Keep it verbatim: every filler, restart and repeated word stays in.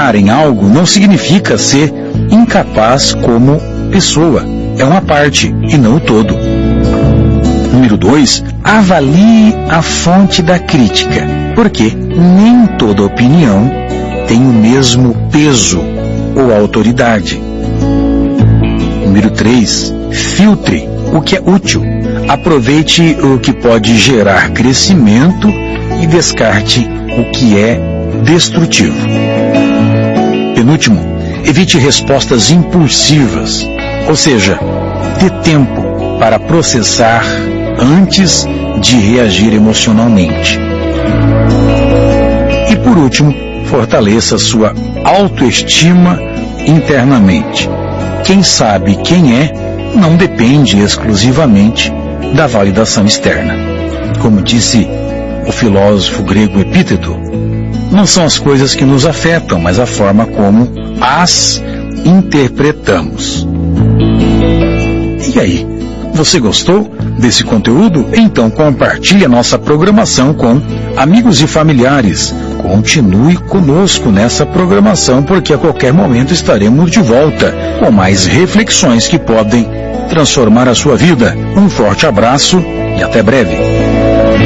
falhar em algo não significa ser incapaz como pessoa. É uma parte e não o todo. Número dois, avalie a fonte da crítica, porque nem toda opinião tem o mesmo peso ou autoridade. Número três, filtre o que é útil. Aproveite o que pode gerar crescimento e descarte o que é destrutivo. Penúltimo, evite respostas impulsivas, ou seja, dê tempo para processar antes de reagir emocionalmente. E por último, fortaleça sua autoestima internamente. Quem sabe quem é não depende exclusivamente da validação externa. Como disse o filósofo grego Epíteto, não são as coisas que nos afetam, mas a forma como as interpretamos. E aí, você gostou desse conteúdo? Então compartilhe a nossa programação com amigos e familiares. Continue conosco nessa programação, porque a qualquer momento estaremos de volta com mais reflexões que podem transformar a sua vida. Um forte abraço e até breve.